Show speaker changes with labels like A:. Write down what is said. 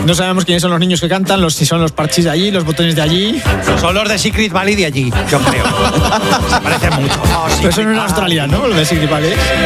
A: No sabemos quiénes son los niños que cantan, si son los parchís de allí, los botones de allí.
B: Son los de Secret Valley de allí, yo creo. Se parecen mucho.
A: Pero eso no es en Australia, ¿no? Lo de Secret Valley.